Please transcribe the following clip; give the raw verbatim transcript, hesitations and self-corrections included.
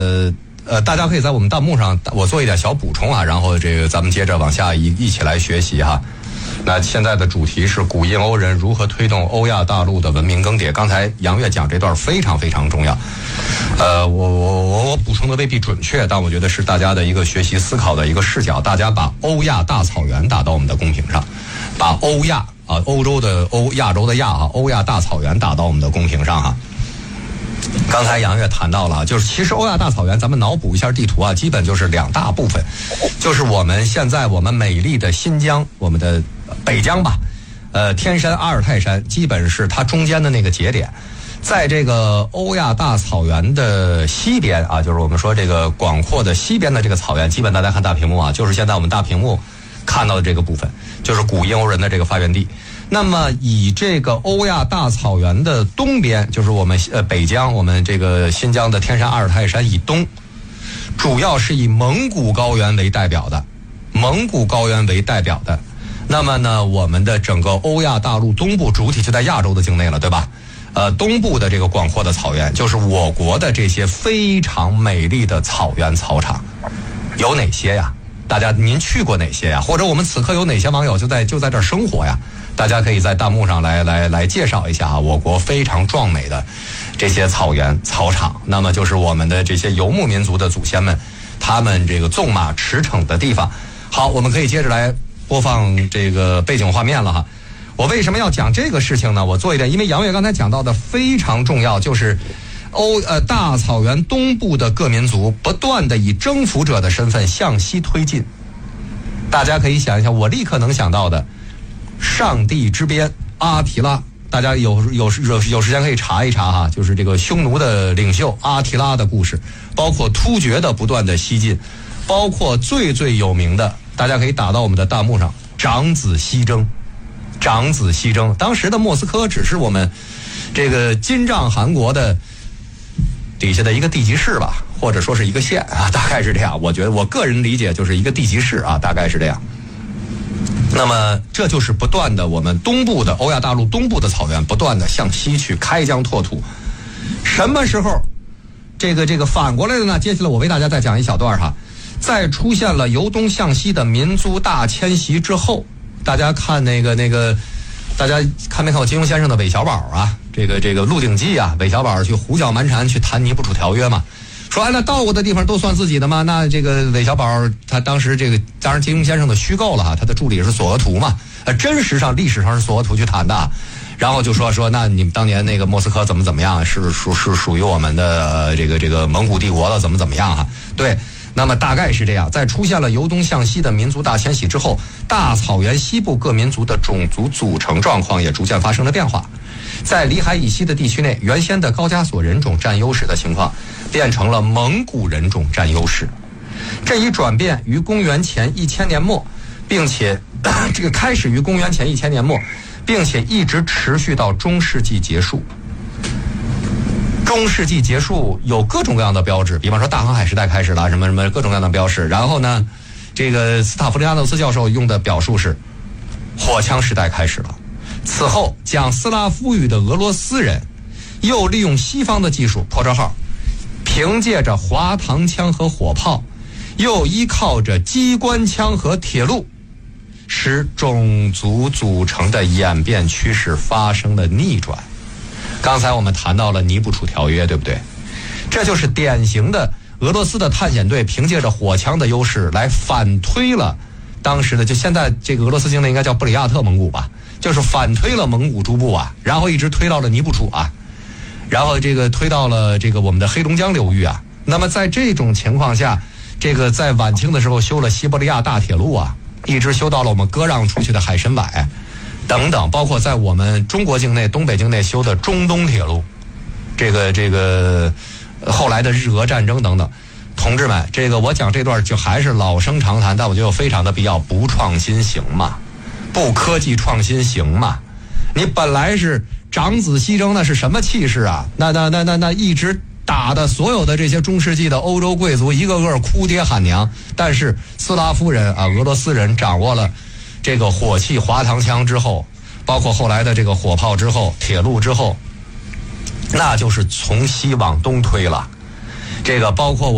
呃呃，大家可以在我们弹幕上我做一点小补充啊，然后这个咱们接着往下一一起来学习哈。那现在的主题是古印欧人如何推动欧亚大陆的文明更迭。刚才杨越讲这段非常非常重要，呃，我我我我补充的未必准确，但我觉得是大家的一个学习思考的一个视角。大家把欧亚大草原打到我们的公屏上，把欧亚啊，欧洲的欧，亚洲的亚啊，欧亚大草原打到我们的公屏上哈。刚才杨越谈到了，就是其实欧亚大草原，咱们脑补一下地图啊，基本就是两大部分，就是我们现在我们美丽的新疆，我们的北疆吧，呃，天山、阿尔泰山，基本是它中间的那个节点。在这个欧亚大草原的西边啊，就是我们说这个广阔的西边的这个草原，基本大家看大屏幕啊，就是现在我们大屏幕看到的这个部分，就是古印欧人的这个发源地。那么以这个欧亚大草原的东边，就是我们呃北疆，我们这个新疆的天山、阿尔泰山以东，主要是以蒙古高原为代表的，蒙古高原为代表的。那么呢，我们的整个欧亚大陆东部主体就在亚洲的境内了，对吧？呃，东部的这个广阔的草原，就是我国的这些非常美丽的草原草场，有哪些呀？大家您去过哪些呀？或者我们此刻有哪些网友就在就在这儿生活呀？大家可以在弹幕上来来来介绍一下啊，我国非常壮美的这些草原草场。那么就是我们的这些游牧民族的祖先们，他们这个纵马驰骋的地方。好，我们可以接着来播放这个背景画面了哈。我为什么要讲这个事情呢？我做一点，因为杨越刚才讲到的非常重要，就是欧呃大草原东部的各民族不断的以征服者的身份向西推进。大家可以想一下，我立刻能想到的上帝之鞭阿提拉，大家有有有有时间可以查一查哈，就是这个匈奴的领袖阿提拉的故事，包括突厥的不断的西进，包括最最有名的，大家可以打到我们的弹幕上，长子西征。长子西征，当时的莫斯科只是我们这个金帐汗国的底下的一个地级市吧，或者说是一个县啊，大概是这样。我觉得我个人理解就是一个地级市啊，大概是这样。那么这就是不断的我们东部的欧亚大陆东部的草原不断的向西去开疆拓土。什么时候这个这个反过来的呢？接下来我为大家再讲一小段哈。在出现了由东向西的民族大迁徙之后，大家看那个那个，大家看没看过金庸先生的韦小宝啊？这个这个《鹿鼎记》啊，韦小宝去胡搅蛮缠去谈尼布楚条约嘛，说哎那到过的地方都算自己的吗？那这个韦小宝他当时这个当然金庸先生的虚构了哈，他的助理是索额图嘛，呃真实上历史上是索额图去谈的，然后就说说那你们当年那个莫斯科怎么怎么样，是属是属于我们的、呃、这个这个蒙古帝国的怎么怎么样哈？对。那么大概是这样，在出现了由东向西的民族大迁徙之后，大草原西部各民族的种族组成状况也逐渐发生了变化。在里海以西的地区内，原先的高加索人种占优势的情况，变成了蒙古人种占优势。这一转变于公元前一千年末，并且这个开始于公元前一千年末，并且一直持续到中世纪结束。中世纪结束有各种各样的标志，比方说大航海时代开始了，什么什么各种各样的标识。然后呢，这个斯塔弗利亚诺斯教授用的表述是火枪时代开始了。此后讲斯拉夫语的俄罗斯人又利用西方的技术破折号，凭借着滑膛枪和火炮，又依靠着机关枪和铁路，使种族组成的演变趋势发生了逆转。刚才我们谈到了尼布楚条约，对不对？这就是典型的俄罗斯的探险队凭借着火枪的优势来反推了当时的，就现在这个俄罗斯境内应该叫布里亚特蒙古吧，就是反推了蒙古诸部啊，然后一直推到了尼布楚啊，然后这个推到了这个我们的黑龙江流域啊。那么在这种情况下，这个在晚清的时候修了西伯利亚大铁路啊，一直修到了我们割让出去的海参崴等等，包括在我们中国境内东北境内修的中东铁路，这个这个后来的日俄战争等等。同志们，这个我讲这段就还是老生常谈，但我觉得非常的必要。不创新行吗？不科技创新行吗？你本来是长子西征，那是什么气势啊？那那那那那一直打的所有的这些中世纪的欧洲贵族一个个哭爹喊娘，但是斯拉夫人啊，俄罗斯人掌握了这个火器滑膛枪之后，包括后来的这个火炮之后，铁路之后，那就是从西往东推了。这个包括我